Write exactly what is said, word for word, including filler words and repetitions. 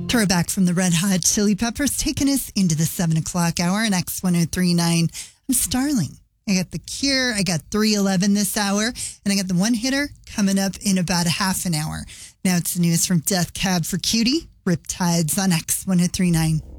Throwback from the Red Hot Chili Peppers taking us into the seven o'clock hour on X one oh three point nine. I'm Starling. I got The Cure. I got three eleven this hour. And I got the one hitter coming up in about a half an hour. Now it's the news from Death Cab for Cutie. Riptides on X one oh three point nine.